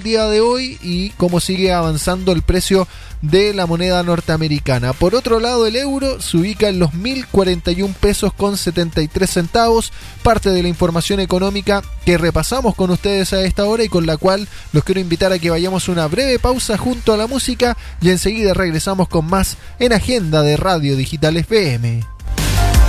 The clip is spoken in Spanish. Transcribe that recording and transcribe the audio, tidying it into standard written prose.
el día de hoy y cómo sigue avanzando el precio de la moneda norteamericana. Por otro lado, el euro se ubica en los 1.041 pesos con 73 centavos, parte de la información económica que repasamos con ustedes a esta hora y con la cual los quiero invitar a que vayamos a una breve pausa junto a la música y enseguida regresamos con más en Agenda de Radio Digital FM.